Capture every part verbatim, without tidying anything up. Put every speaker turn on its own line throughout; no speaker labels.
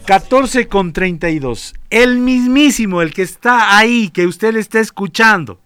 catorce con treinta y dos. El mismísimo, el que está ahí, que usted le está escuchando.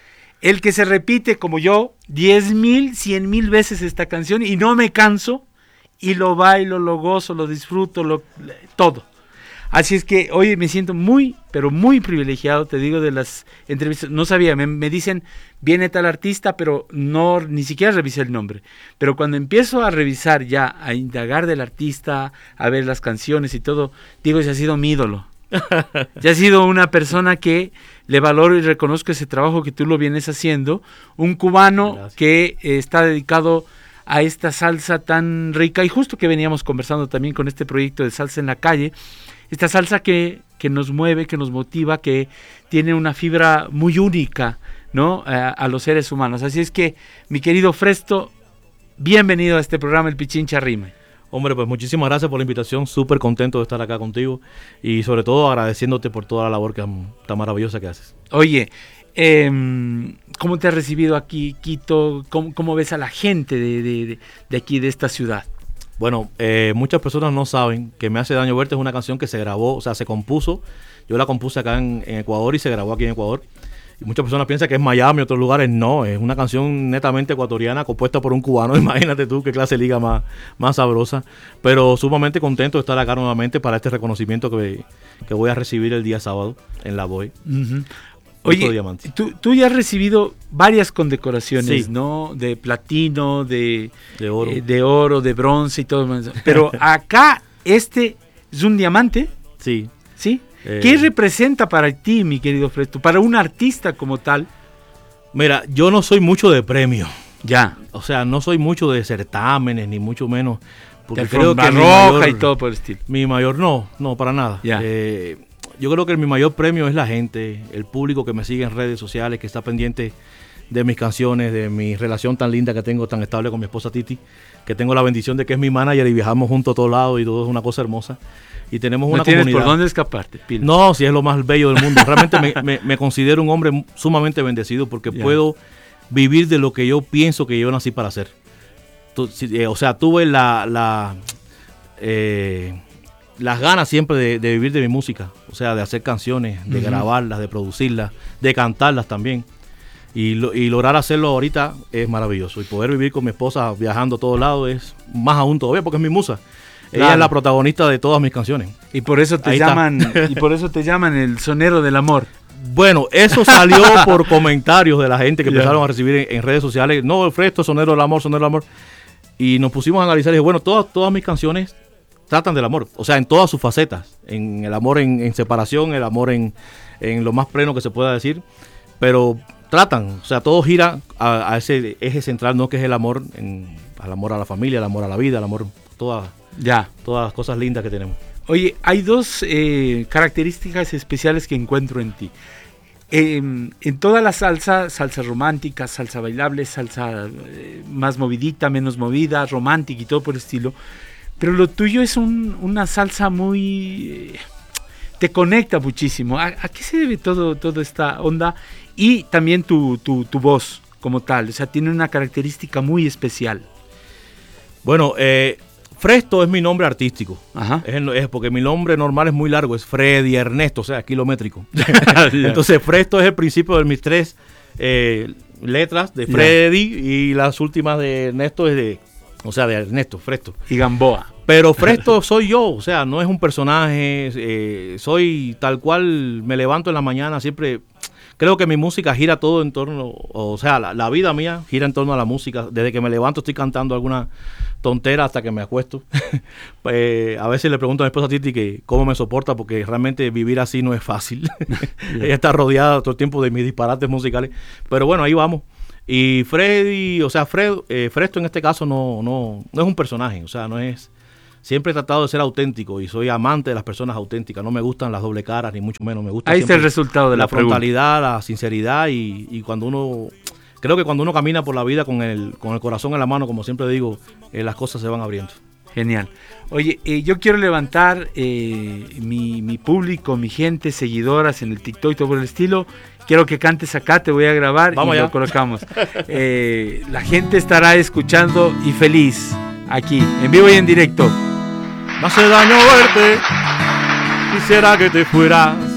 El que se repite como yo, diez mil, cien mil veces esta canción y no me canso y lo bailo, lo gozo, lo disfruto, lo, todo. Así es que hoy me siento muy, pero muy privilegiado, te digo, de las entrevistas. No sabía, me, me dicen, viene tal artista, pero no, ni siquiera revisé el nombre. Pero cuando empiezo a revisar ya, a indagar del artista, a ver las canciones y todo, digo, ese ha sido mi ídolo. Ya ha sido una persona que le valoro y reconozco ese trabajo que tú lo vienes haciendo. Un cubano Gracias. que eh, está dedicado a esta salsa tan rica y justo que veníamos conversando también con este proyecto de Salsa en la Calle. Esta salsa que, que nos mueve, que nos motiva, que tiene una fibra muy única, ¿no? A, a los seres humanos. Así es que, mi querido Fresto, bienvenido a este programa El Pichincha Rime.
Hombre, pues muchísimas gracias por la invitación, súper contento de estar acá contigo y sobre todo agradeciéndote por toda la labor que, tan maravillosa que haces.
Oye, eh, ¿cómo te has recibido aquí, Quito? ¿Cómo, cómo ves a la gente de, de, de aquí, de esta ciudad?
Bueno, eh, muchas personas no saben que Me Hace Daño Verte es una canción que se grabó, o sea, se compuso. Yo la compuse acá en, en Ecuador y se grabó aquí en Ecuador. Y muchas personas piensan que es Miami y otros lugares. No, es una canción netamente ecuatoriana compuesta por un cubano. Imagínate tú qué clase de liga más, más sabrosa. Pero sumamente contento de estar acá nuevamente para este reconocimiento que, que voy a recibir el día sábado en la Boy.
Uh-huh. Oye, tú, tú ya has recibido varias condecoraciones, sí. ¿no? De platino, de,
de, oro.
Eh, de oro, de bronce y todo. Pero acá este es un diamante.
Sí.
¿Sí? Eh, ¿Qué representa para ti, mi querido Fresto, para un artista como tal?
Mira, yo no soy mucho de premios.
Ya.
O sea, no soy mucho de certámenes, ni mucho menos. Porque
de
creo que
roja mayor, y todo por el estilo.
Mi mayor, no, no, para nada.
Ya.
Eh, yo creo que mi mayor premio es la gente, el público que me sigue en redes sociales, que está pendiente de mis canciones, de mi relación tan linda que tengo, tan estable con mi esposa Titi, que tengo la bendición de que es mi manager y viajamos juntos a todos lados y todo es una cosa hermosa. Y tenemos
no
una
tienes
comunidad.
¿Por dónde escaparte? Pila.
No, si es lo más bello del mundo. Realmente me, me, me considero un hombre sumamente bendecido porque yeah. puedo vivir de lo que yo pienso que yo nací para hacer. Tu, si, eh, o sea, tuve la, la eh, las ganas siempre de, de vivir de mi música. O sea, de hacer canciones, de uh-huh. grabarlas, de producirlas, de cantarlas también. Y, lo, y lograr hacerlo ahorita es maravilloso. Y poder vivir con mi esposa viajando a todos lados es más aún todavía porque es mi musa. Ella claro. es la protagonista de todas mis canciones.
Y por eso te Ahí llaman y por eso te llaman el sonero del amor.
Bueno, eso salió por comentarios de la gente que yeah. empezaron a recibir en, en redes sociales. No, el Fresto, sonero del amor, sonero del amor. Y nos pusimos a analizar y dije, bueno, todas, todas mis canciones tratan del amor. O sea, en todas sus facetas. En el amor en, en separación, el amor en, en lo más pleno que se pueda decir. Pero tratan, o sea, todo gira a, a ese eje central, ¿no? Que es el amor, en, al amor a la familia, el amor a la vida, el amor, toda...
Ya.
Todas las cosas lindas que tenemos.
Oye, hay dos eh, características especiales que encuentro en ti. Eh, en toda la salsa, salsa romántica, salsa bailable, salsa eh, más movidita, menos movida, romántica y todo por el estilo. Pero lo tuyo es un, una salsa muy... Eh, te conecta muchísimo. ¿A, a qué se debe todo, toda esta onda? Y también tu, tu, tu voz como tal. O sea, tiene una característica muy especial.
Bueno, eh... Fresto es mi nombre artístico.
Ajá.
Es, es porque mi nombre normal es muy largo, es Freddy Ernesto, o sea, kilométrico. Entonces, Fresto es el principio de mis tres eh, letras de Freddy yeah. y las últimas de Ernesto es de, o sea, de Ernesto, Fresto.
Y Gamboa.
Pero Fresto soy yo, o sea, no es un personaje, eh, soy tal cual, me levanto en la mañana, siempre... Creo que mi música gira todo en torno, o sea, la, la vida mía gira en torno a la música. Desde que me levanto estoy cantando alguna tontera hasta que me acuesto. Pues, a veces le pregunto a mi esposa Titi que cómo me soporta, porque realmente vivir así no es fácil. Ella está rodeada todo el tiempo de mis disparates musicales. Pero bueno, ahí vamos. Y Freddy, o sea, Fred, eh, Fresto en este caso no, no, no es un personaje, o sea, no es... Siempre he tratado de ser auténtico y soy amante de las personas auténticas. No me gustan las doble caras, ni mucho menos. Me gusta
Ahí está el resultado de la,
la frontalidad, la sinceridad y, y cuando uno... Creo que cuando uno camina por la vida con el, con el corazón en la mano, como siempre digo, eh, las cosas se van abriendo.
Genial. Oye, eh, yo quiero levantar eh, mi, mi público, mi gente, seguidoras en el TikTok y todo por el estilo. Quiero que cantes acá, te voy a grabar. Vamos y allá. Lo colocamos. eh, la gente estará escuchando y feliz aquí, en vivo y en directo.
Me hace daño verte, Quisiera que te fueras